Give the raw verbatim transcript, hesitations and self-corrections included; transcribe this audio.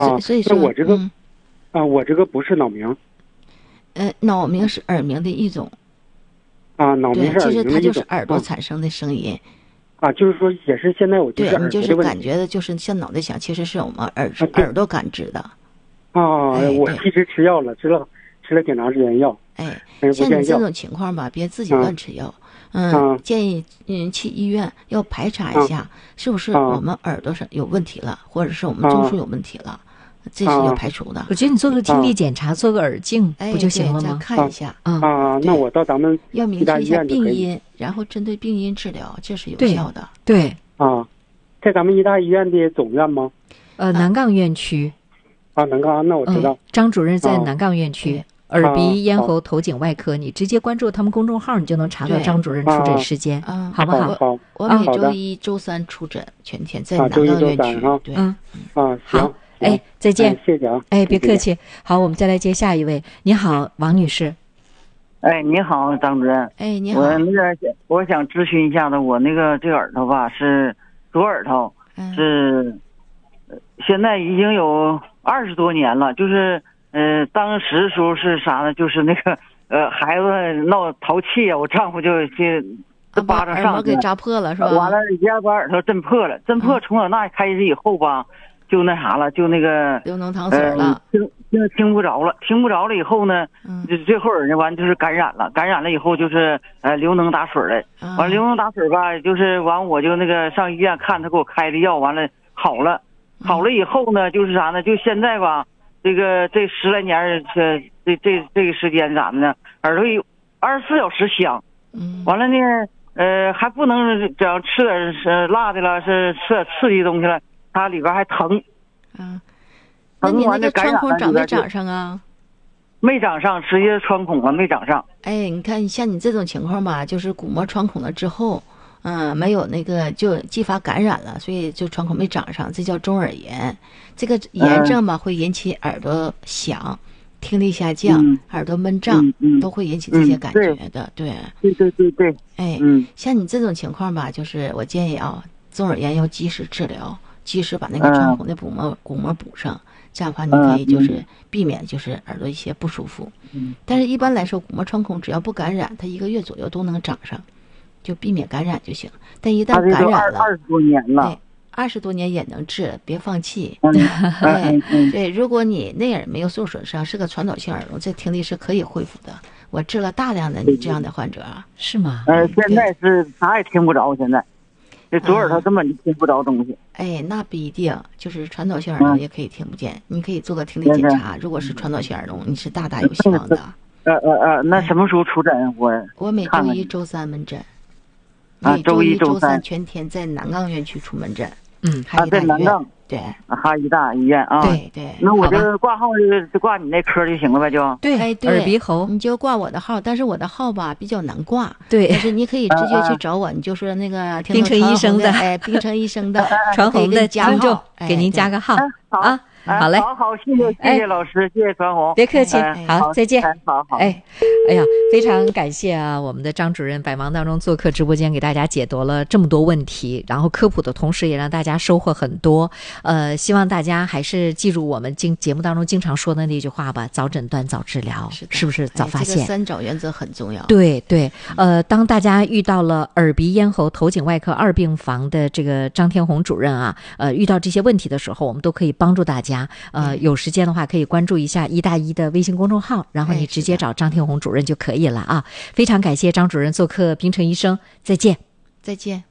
啊， 所以说我这个、 嗯、 啊，我这个不是脑鸣。 呃，脑鸣是耳鸣的一种。 啊，脑鸣是耳鸣的一种。 对，其实它就是耳朵产生的声音。 啊，就是说也是现在我就是对，你就是耳朵的问题。 感觉的就是像脑袋响，其实是我们耳、 啊、 耳朵感知的。 啊， 哎、 我一直吃药了，吃了吃了挺长时间药。 哎，像你这种情况吧，别自己乱吃药。嗯， 嗯建议嗯去医院要排查一下， 啊、 是不是我们耳朵上有问题了，或者是我们中枢有问题了。啊这是要排除的。 我觉得你做个听力检查，做个耳镜不就行了吗？ 再看一下。 啊啊，那我到咱们要明确一下病因，然后针对病因治疗，这是有效的。 对啊，在咱们医大医院的总院吗？ 呃，南岗院区。 啊，南岗，那我知道。 张主任在南岗院区。耳鼻咽喉头颈外科，你直接关注他们公众号，你就能查到张主任出诊时间，好不好？ 好， 我每周一、周三出诊，全天在南岗院区。对， 嗯， 啊， 好，哎，再见， 谢谢啊， 哎，别客气。好，我们再来接下一位。你好，王女士。 哎，你好，张主任。 哎，你好。 我那个，我想咨询一下子，我那个这个耳朵吧是左耳朵，是现在已经有二十多年了，就是。呃，当时时候是啥呢？就是那个呃，孩子闹淘气啊，我丈夫就去巴掌上去，给扎破了是吧？ 完了，一下把耳朵震破了，震破从小那开始以后吧，就那啥了，就那个流脓淌水了， 听听听不着了，听不着了以后呢，就最后耳呢完就是感染了，感染了以后就是呃流脓打水了，完流脓打水吧，就是完我就那个上医院看他给我开的药，完了好了，好了以后呢，就是啥呢？就现在吧。这个这十来年这这这这个时间咋的呢？耳朵有二十四小时响， 嗯， 完了呢，呃，还不能只要吃点是辣的了，是吃点刺激的东西了，它里边还疼。 嗯，那你那个穿孔长没长上啊？ 没长上，直接穿孔了，没长上。 哎，你看像你这种情况吧，就是鼓膜穿孔了之后。嗯，没有那个就继发感染了，所以就穿孔没长上，这叫中耳炎。这个炎症吧，会引起耳朵响、听力下降、 嗯、 耳朵闷胀， 嗯、 都会引起这些感觉的。 对，对对对对。 哎， 嗯， 像你这种情况吧，就是我建议啊，中耳炎要及时治疗，及时把那个穿孔的鼓膜、嗯、鼓膜补上，这样的话你可以就是避免就是耳朵一些不舒服。 嗯， 但是一般来说，鼓膜穿孔只要不感染，它一个月左右都能长上。就避免感染就行，但一旦感染了， 二十多年了， 对，二十多年也能治，别放弃。 嗯、 哎，对，如果你内耳没有受损伤，是个传导性耳聋，这听力是可以恢复的。我治了大量的你这样的患者， 是吗？ 呃，现在是啥也听不着，现在这左耳朵根本就听不着东西。 哎，那不一定，就是传导性耳聋也可以听不见。嗯、你可以做个听力检查，如果是传导性耳聋，你是大大有希望的。 呃呃呃，那什么时候出诊？我我每周一、周三门诊。 啊， 周一、 周三全天在南岗院区出门诊， 嗯， 啊，在南岗， 对， 哈医大医院啊， 对对。 那我就挂号就挂你那科就行了呗，就对， 哎，对， 耳鼻喉， 你就挂我的号，但是我的号吧比较难挂， 对， 但是你可以直接去找我，你就说那个冰城医生的， 哎，冰城医生的传红的听众，给您加个号啊。好嘞， 好好，谢谢谢谢老师，谢谢传红， 别客气，好，再见。 好好， 哎，哎呀，非常感谢啊，我们的张主任百忙当中做客直播间，给大家解答了这么多问题，然后科普的同时也让大家收获很多。呃，希望大家还是记住我们经节目当中经常说的那句话吧：早诊断、早治疗， 是, 是不是？早发现， 哎这个三早原则很重要。 对对，呃，当大家遇到了耳鼻咽喉头颈外科二病房的这个张天红主任啊，呃，遇到这些问题的时候，我们都可以帮助大家。呃，有时间的话可以关注一下医大医的微信公众号，然后你直接找张天红主任就可以了啊。非常感谢张主任做客冰城医生，再见， 再见。